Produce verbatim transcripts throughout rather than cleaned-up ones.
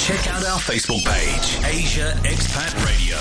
Check out our Facebook page, Asia Expat Radio.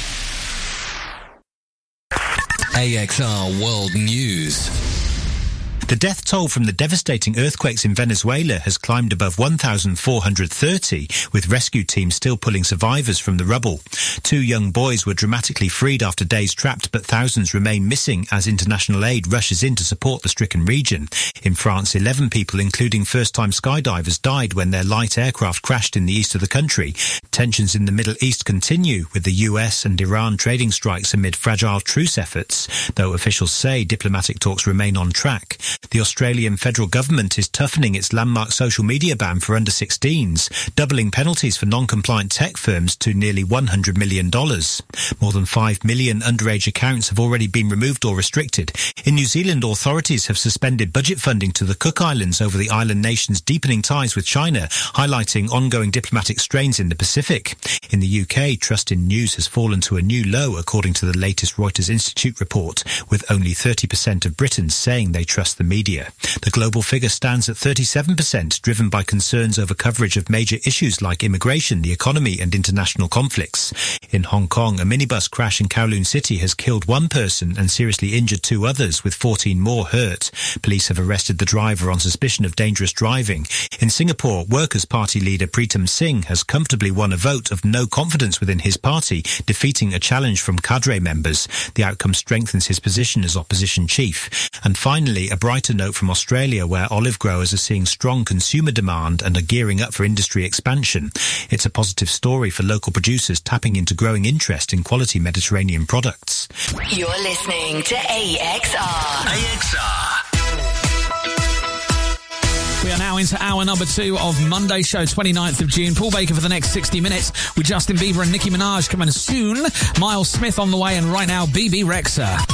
A X R World News. The death toll from the devastating earthquakes in Venezuela has climbed above one thousand four hundred thirty, with rescue teams still pulling survivors from the rubble. Two young boys were dramatically freed after days trapped, but thousands remain missing as international aid rushes in to support the stricken region. In France, eleven people, including first-time skydivers, died when their light aircraft crashed in the east of the country. Tensions in the Middle East continue, with the U S and Iran trading strikes amid fragile truce efforts, though officials say diplomatic talks remain on track. The Australian federal government is toughening its landmark social media ban for under sixteens, doubling penalties for non-compliant tech firms to nearly one hundred million dollars. More than five million underage accounts have already been removed or restricted. In New Zealand, authorities have suspended budget funding to the Cook Islands over the island nation's deepening ties with China, highlighting ongoing diplomatic strains in the Pacific. In the U K, trust in news has fallen to a new low, according to the latest Reuters Institute report, with only thirty percent of Britons saying they trust the media. The global figure stands at thirty-seven percent, driven by concerns over coverage of major issues like immigration, the economy and international conflicts. In Hong Kong, a minibus crash in Kowloon City has killed one person and seriously injured two others, with fourteen more hurt. Police have arrested the driver on suspicion of dangerous driving. In Singapore, Workers' Party leader Pritam Singh has comfortably won a vote of no confidence within his party, defeating a challenge from cadre members. The outcome strengthens his position as opposition chief. And finally, a brighter note from Australia, where olive growers are seeing strong consumer demand and are gearing up for industry expansion. It's a positive story for local producers tapping into growing interest in quality Mediterranean products. You're listening to A X R. A X R. We are now into hour number two of Monday show, twenty-ninth of June. Paul Baker for the next sixty minutes with Justin Bieber and Nicki Minaj coming soon. Miles Smith on the way, and right now, B B Rexha.